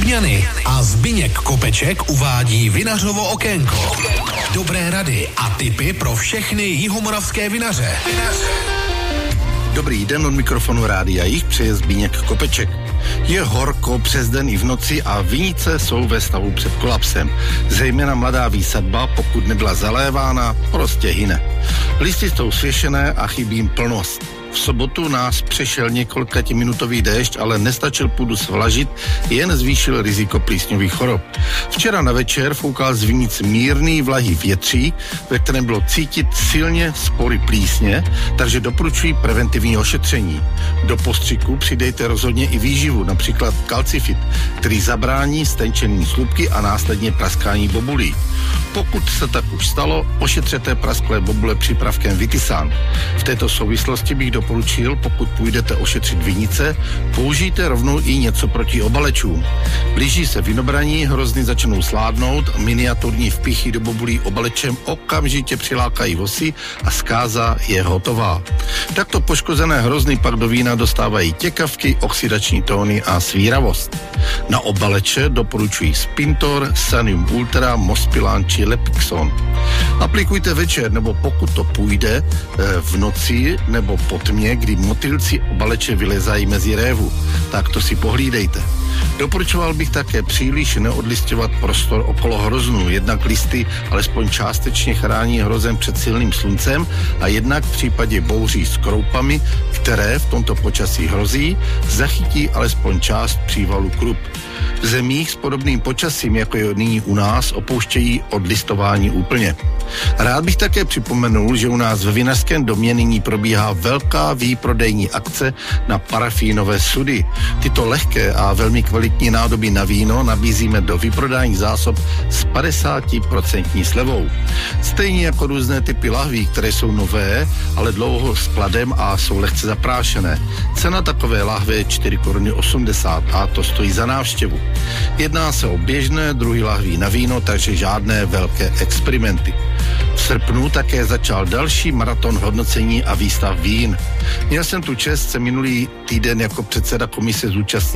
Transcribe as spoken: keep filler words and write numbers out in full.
Letňany a Zbyněk Kopeček uvádí Vinařovo okénko. Dobré rady a tipy pro všechny jihomoravské vinaře. Dobrý den, od mikrofonu Rádia Jih přeje Zbyněk Kopeček. Je horko přes den i v noci a vinice jsou ve stavu před kolapsem. Zejména mladá výsadba, pokud nebyla zalévána, prostě hyne. Listy jsou svěšené a chybí jim plnost. V sobotu nás přešel několikatiminutový déšť, ale nestačil půdu svlažit, jen zvýšil riziko plísňových chorob. Včera na večer foukal z vinic mírný vlahý větřík, ve kterém bylo cítit silně spory plísně, takže doporučuji preventivní ošetření. Do postřiku přidejte rozhodně i výživu, například kalcifit, který zabrání stenčení slupky a následně praskání bobulí. Pokud se tak už stalo, ošetřete prasklé bobule přípravkem Vitisán. V této souvislosti bych doporučil, pokud půjdete ošetřit vinice, použijte rovnou i něco proti obalečům. Blíží se vinobraní, hrozny začnou sládnout, miniaturní vpichy do bobulí obalečem okamžitě přilákají vosy a zkáza je hotová. Takto poškozené hrozny pak do vína dostávají těkavky, oxidační tóny a svíravost. Na obaleče doporučuji Spintor, Sanium Ultra, Mospilan či Lepixon. Aplikujte večer, nebo pokud to půjde, v noci nebo po tmě, kdy motylci obaleče vylezají mezi révu. Tak to si pohlídejte. Doporučoval bych také příliš neodlistovat prostor okolo hroznů. Jednak listy alespoň částečně chrání hrozen před silným sluncem a jednak v případě bouří s kroupami, které v tomto počasí hrozí, zachytí alespoň část přívalu krup. V zemích s podobným počasím, jako je nyní u nás, opouštějí odlistování úplně. Rád bych také připomenul, že u nás ve Vinařském domě nyní probíhá velká výprodejní akce na parafínové sudy. Tyto lehké a velmi kvalitní nádoby na víno nabízíme do vyprodání zásob s padesát procent slevou. Stejně jako různé typy lahví, které jsou nové, ale dlouho skladem a jsou lehce zaprášené. Cena takové lahve je čtyři koruny osmdesát a to stojí za návštěvu. Jedná se o běžné druhy lahví na víno, takže žádné velké experimenty. V srpnu také začal další maraton hodnocení a výstav vín. Měl jsem tu čest se minulý týden jako předseda komise zúčastnit